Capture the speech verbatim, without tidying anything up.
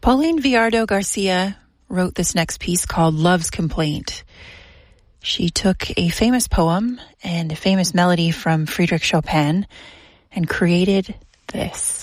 Pauline Villardo Garcia wrote this next piece called Love's Complaint. She took a famous poem and a famous melody from Friedrich Chopin and created this.